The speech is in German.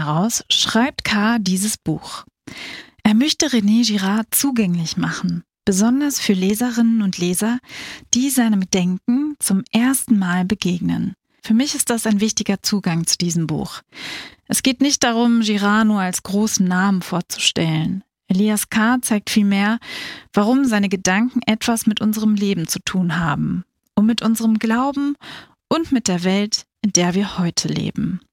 heraus schreibt K. dieses Buch. Er möchte René Girard zugänglich machen, besonders für Leserinnen und Leser, die seinem Denken zum ersten Mal begegnen. Für mich ist das ein wichtiger Zugang zu diesem Buch. Es geht nicht darum, Girard nur als großen Namen vorzustellen. Elias K. zeigt vielmehr, warum seine Gedanken etwas mit unserem Leben zu tun haben und mit unserem Glauben und mit der Welt, in der wir heute leben.